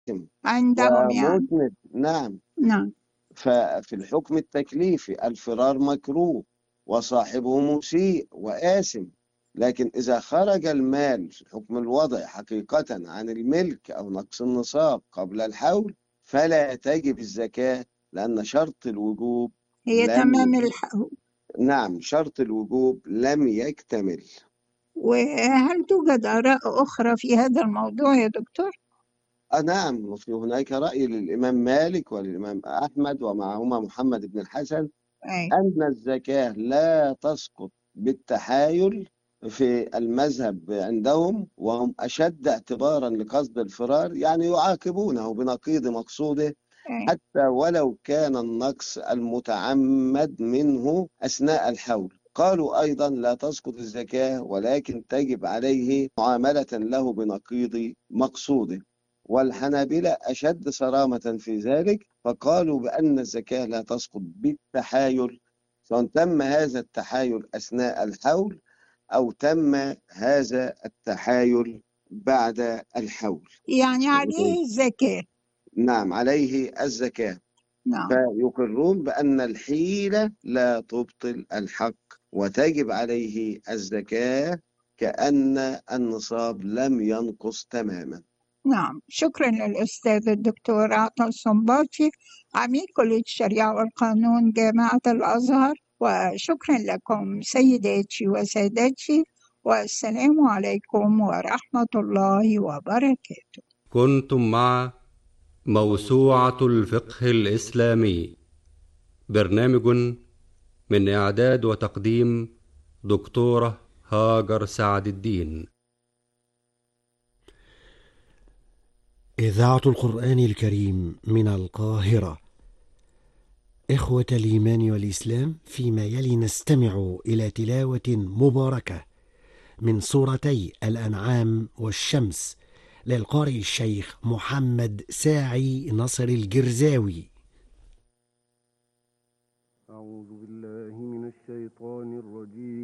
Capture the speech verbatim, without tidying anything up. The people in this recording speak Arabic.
عندهم يعني. ومذنب. نعم. نعم. ففي الحكم التكليفي الفرار مكروه وصاحبه مسيء وآثم، لكن إذا خرج المال في الحكم الوضعي حقيقة عن الملك أو نقص النصاب قبل الحول فلا تجب الزكاة، لأن شرط الوجوب هي لم تمام الحول. نعم شرط الوجوب لم يكتمل. وهل توجد آراء أخرى في هذا الموضوع يا دكتور؟ آه نعم، وفي هناك رأي للإمام مالك وللإمام أحمد ومعهما محمد بن الحسن أي. أن الزكاة لا تسقط بالتحايل في المذهب عندهم، وهم أشد اعتبارا لقصد الفرار، يعني يعاقبونه بنقيض مقصوده أي. حتى ولو كان النقص المتعمد منه أثناء الحول. قالوا أيضا لا تسقط الزكاة ولكن تجب عليه معاملة له بنقيض مقصوده. والحنابلة أشد صرامة في ذلك، فقالوا بأن الزكاة لا تسقط بالتحايل، سواء تم هذا التحايل أثناء الحول أو تم هذا التحايل بعد الحول. يعني عليه الزكاة. نعم عليه الزكاة. نعم. فيقرون بأن الحيلة لا تبطل الحق وتجب عليه الزكاة كأن النصاب لم ينقص تماما. نعم، شكرا للأستاذ الدكتور عطا الصنباطي، عميد كلية الشريعة والقانون جامعة الأزهر. وشكرا لكم سيداتي وسادتي، والسلام عليكم ورحمة الله وبركاته. كنتم مع موسوعة الفقه الإسلامي، برنامج من إعداد وتقديم دكتورة هاجر سعد الدين. إذاعة القرآن الكريم من القاهرة. إخوة الإيمان والإسلام، فيما يلي نستمع إلى تلاوة مباركة من سورتي الأنعام والشمس للقارئ الشيخ محمد ساعي نصر الجرزاوي. أعوذ بالله من الشيطان الرجيم.